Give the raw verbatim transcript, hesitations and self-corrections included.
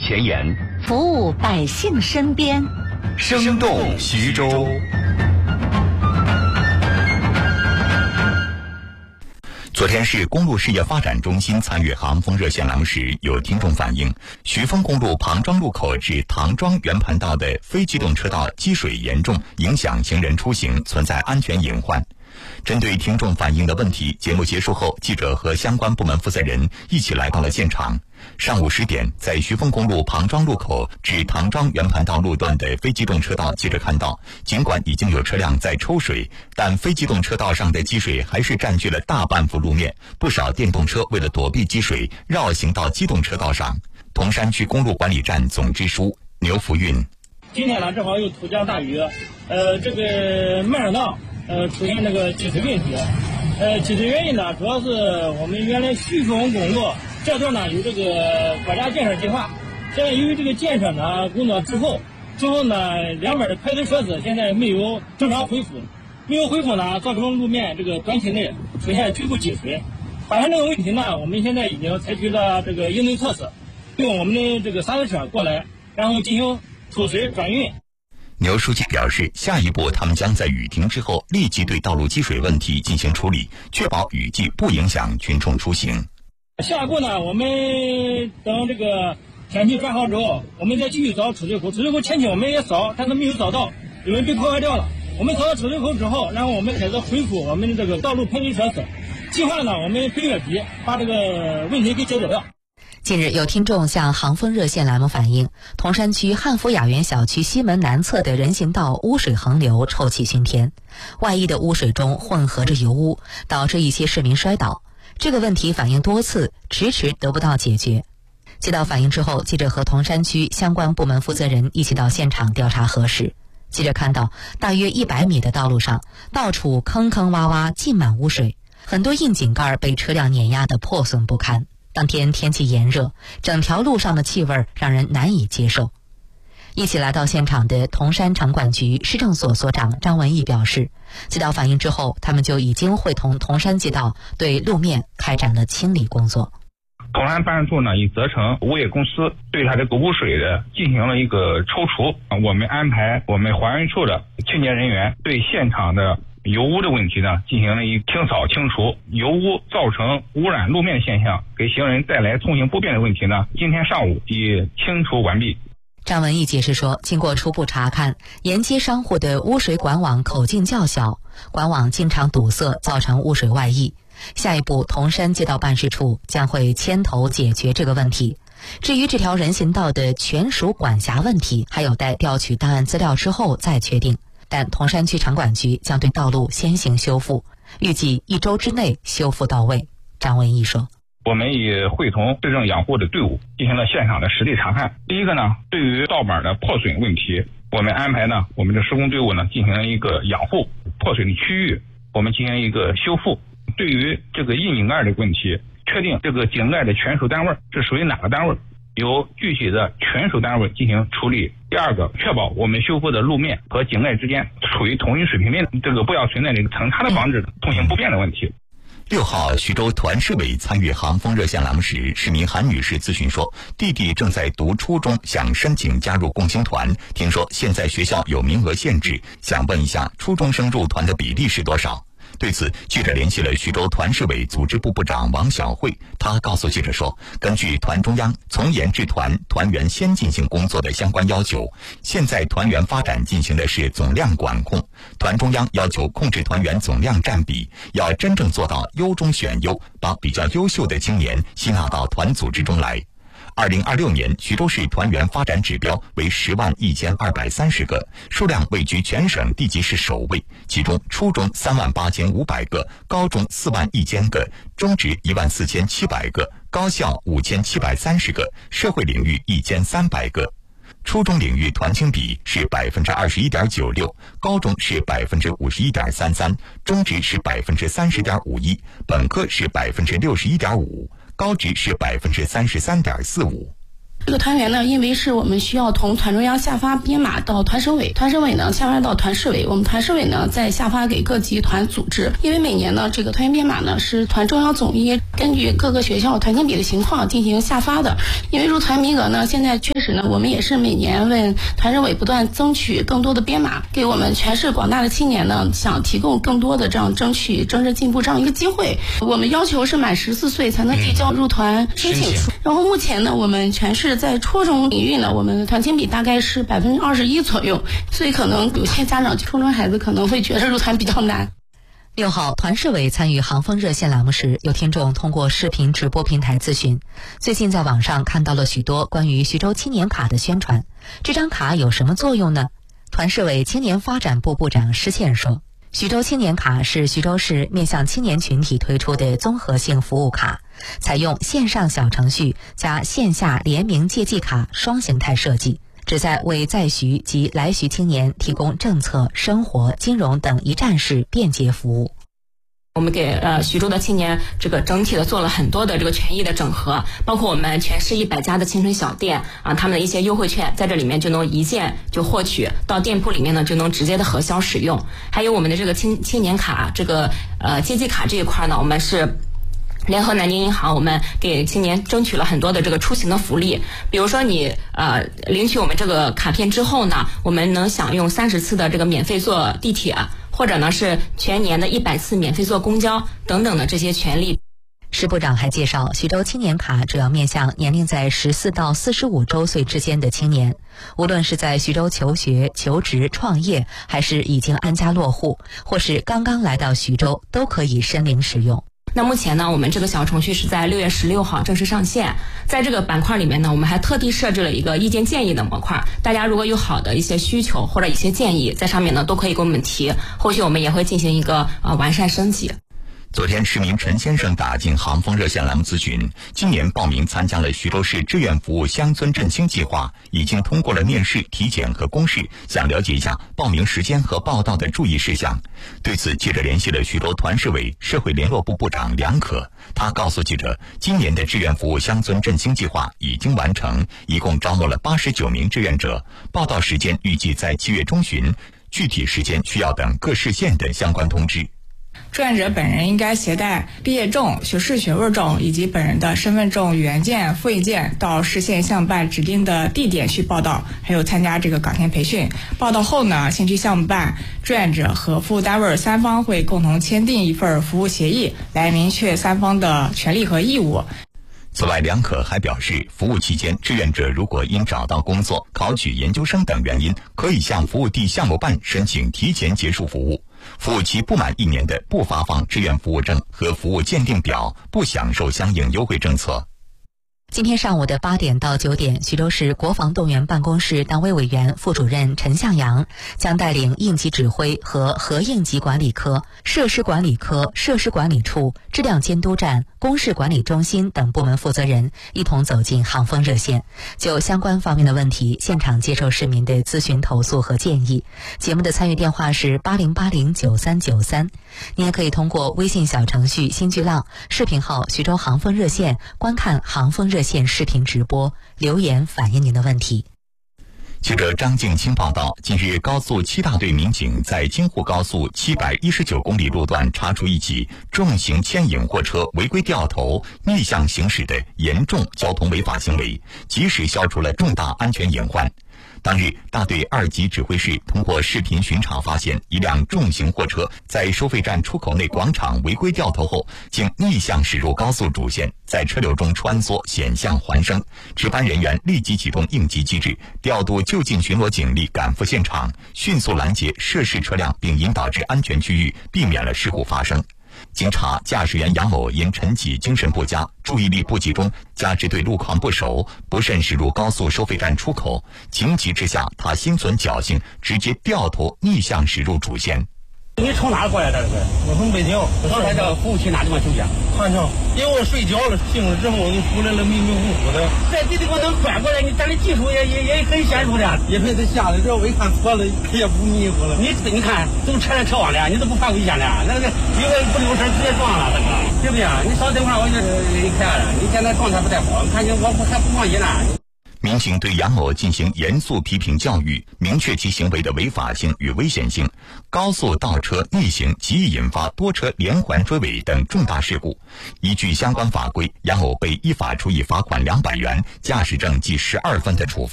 前沿， 服务百姓身边， 生动徐州。昨天市公路事业发展中心参与航风热线栏目时，有听众反映，徐丰公路庞庄路口至唐庄圆盘道的非机动车道积水严重，影响行人出行，存在安全隐患。针对听众反映的问题，节目结束后，记者和相关部门负责人一起来到了现场。上午十点，在徐丰公路庞庄路口至唐庄圆盘道路段的非机动车道，记者看到，尽管已经有车辆在抽水，但非机动车道上的积水还是占据了大半幅路面，不少电动车为了躲避积水，绕行到机动车道上。铜山区公路管理站总支书牛福运： 今天呢，正好又突降大雨，呃，这个慢车道呃出现这个积水问题，呃，积水原因呢，主要是我们原来徐丰公路这段呢有这个国家建设计划，现在由于这个建设呢工作之后，之后呢两边的排水设施现在没有正常恢复，没有恢复呢，造成路面这个短期内出现局部积水。发现这个问题呢，我们现在已经采取了这个应对措施，用我们的这个洒水车过来，然后进行抽水转运。 牛书记表示，下一步他们将在雨停之后立即对道路积水问题进行处理，确保雨季不影响群众出行。 下一步呢，我们等这个天气转好之后，我们再继续找出水口。出水口前期我们也扫，但是没有找到，因为被破坏掉了。我们找到出水口之后，然后我们开始恢复我们的这个道路排水设施。计划呢，我们本月底把这个问题给解决掉。 近日，有听众向航风热线栏目反映，铜山区汉福雅园小区西门南侧的人行道污水横流，臭气熏天，外溢的污水中混合着油污，导致一些市民摔倒。这个问题反映多次，迟迟得不到解决。接到反映之后，记者和铜山区相关部门负责人一起到现场调查核实。记者看到，大约一百米的道路上，到处坑坑洼洼，浸满污水，很多窨井盖被车辆碾压得破损不堪。当天天气炎热，整条路上的气味让人难以接受。一起来到现场的铜山城管局市政所所长张文义表示，接到反映之后，他们就已经会同铜山街道对路面开展了清理工作。 铜山办事处呢，已责成物业公司对它这个污水的进行了一个抽除。我们安排我们环卫处的清洁人员对现场的油污的问题呢进行了一清扫清除，油污造成污染路面现象，给行人带来通行不便的问题呢，今天上午已清除完毕。 张文义解释说，经过初步查看，沿街商户的污水管网口径较小，管网经常堵塞，造成污水外溢。下一步，铜山街道办事处将会牵头解决这个问题。至于这条人行道的权属管辖问题，还有待调取档案资料之后再确定。但铜山区城管局将对道路先行修复，预计一周之内修复到位。张文义说， 我们也会同市政养护的队伍进行了现场的实地查看。第一个呢，对于道板的破损问题，我们安排呢我们的施工队伍呢进行了一个养护，破损的区域我们进行一个修复。对于这个窨井盖的问题，确定这个井盖的权属单位是属于哪个单位，由具体的权属单位进行处理。第二个，确保我们修复的路面和井盖之间处于同一水平面，这个不要存在这个层差的防止通行不便的问题。 六号，徐州团市委参与航风热线栏目时，市民韩女士咨询说，弟弟正在读初中，想申请加入共青团，听说现在学校有名额限制，想问一下初中生入团的比例是多少？对此，记者联系了徐州团市委组织部部长王晓慧，他告诉记者说，根据团中央从严治团、团员先进行工作的相关要求，现在团员发展进行的是总量管控，团中央要求控制团员总量占比，要真正做到优中选优，把比较优秀的青年吸纳到团组织中来。二零二六年，徐州市团员发展指标为十万一千二百三十个，数量位居全省地级市首位。其中，初中三万八千五百个，高中四万一千个，中职一万四千七百个，高校五千七百三十个，社会领域一千三百个。初中领域团青比是百分之二十一点九六，高中是百分之五十一点三三，中职是百分之三十点五一，本科是百分之六十一点五。高职是百分之三十三点四五。 这个团员呢，因为是我们需要从团中央下发编码到团省委，团省委呢下发到团市委，我们团市委呢再下发给各级团组织。因为每年呢，这个团员编码呢是团中央总医根据各个学校团情比的情况进行下发的。因为入团名额呢，现在确实呢，我们也是每年为团省委不断争取更多的编码，给我们全市广大的青年呢，想提供更多的这样争取政治进步这样一个机会。我们要求是满十四岁才能递交入团申请书。然后目前呢，我们全市在初中领域呢，我们的团情比大概是百分之二十一左右，所以可能有些家长初中孩子可能会觉得入团比较难。 六号，团市委参与航风热线栏目时，有听众通过视频直播平台咨询，最近在网上看到了许多关于徐州青年卡的宣传，这张卡有什么作用呢？团市委青年发展部部长施倩说，徐州青年卡是徐州市面向青年群体推出的综合性服务卡，采用线上小程序加线下联名借记卡双形态设计，旨在为在徐及来徐青年提供政策、生活、金融等一站式便捷服务。 我们给呃徐州的青年这个整体的做了很多的这个权益的整合，包括我们全市一百家的青春小店啊，他们的一些优惠券在这里面就能一键就获取，到店铺里面呢就能直接的核销使用。还有我们的这个青青年卡这个呃借记卡这一块呢，我们是联合南京银行，我们给青年争取了很多的这个出行的福利，比如说你呃领取我们这个卡片之后呢，我们能享用三十次的这个免费坐地铁，或者呢是全年的一百次免费坐公交等等的这些权利。 施部长还介绍，徐州青年卡主要面向年龄在十四到四十五周岁之间的青年，无论是在徐州求学、求职、创业，还是已经安家落户，或是刚刚来到徐州，都可以申领使用。 那目前呢，我们这个小程序是在六月十六号正式上线，在这个板块里面呢，我们还特地设置了一个意见建议的模块，大家如果有好的一些需求或者一些建议，在上面呢都可以给我们提，后续我们也会进行一个呃完善升级。 昨天，市民陈先生打进航风热线栏目咨询，今年报名参加了徐州市志愿服务乡村振兴计划，已经通过了面试、体检和公示，想了解一下报名时间和报到的注意事项。对此，记者联系了徐州团市委社会联络部部长梁可，他告诉记者，今年的志愿服务乡村振兴计划已经完成，一共招募了八十九名志愿者，报到时间预计在七月中旬，具体时间需要等各市县的相关通知。 志愿者本人应该携带毕业证、学士学位证以及本人的身份证原件、复印件到市县乡办指定的地点去报到，还有参加这个岗前培训。报到后呢，先去乡办，志愿者和服务单位三方会共同签订一份服务协议，来明确三方的权利和义务。 此外，梁可还表示，服务期间，志愿者如果因找到工作、考取研究生等原因，可以向服务地项目办申请提前结束服务。服务期不满一年的，不发放志愿服务证和服务鉴定表，不享受相应优惠政策。 今天上午的八点到九点，徐州市国防动员办公室党委委员、副主任陈向阳将带领应急指挥和核应急管理科、设施管理科、设施管理处、质量监督站、工事管理中心等部门负责人一同走进航风热线，就相关方面的问题现场接受市民的咨询投诉和建议。节目的参与电话是八零八零九三九三，你也可以通过微信小程序新巨浪、视频号徐州航风热线观看航风热线视频直播，留言反映您的问题。 记者张静清报道，近日高速七大队民警在京沪高速七百一十九公里路段查处一起重型牵引货车违规掉头、逆向行驶的严重交通违法行为，及时消除了重大安全隐患。当日，大队二级指挥室通过视频巡查发现，一辆重型货车在收费站出口内广场违规掉头后，竟逆向驶入高速主线，在车流中穿梭，险象环生。值班人员立即启动应急机制，调度就近巡逻警力赶赴现场，迅速拦截涉事车辆，并引导至安全区域，避免了事故发生。经查，驾驶员杨某因晨起精神不佳、注意力不集中，加之对路况不熟，不慎驶入高速收费站出口。情急之下，他心存侥幸，直接掉头逆向驶入主线。 你从哪过来的？ 我从北京。 刚才到服务区哪地方休息啊？ 汉城。因为我睡觉了，醒了之后你出来了迷迷糊糊的。 在这地方能转过来，你咱的技术也也也很娴熟的。 也陪他下来，这我一看错了，也不迷糊了。 你你看，都车来车往的，你都不怕危险的？那个一个不留神直接撞了，大哥，对不对？你少这块我就离开了。你现在状态不太好，你看你我还不放心呢。 民警对杨某进行严肃批评教育，明确其行为的违法性与危险性。高速倒车逆行极易引发多车连环追尾等重大事故。依据相关法规，杨某被依法处以罚款两百元、驾驶证记十二分的处罚。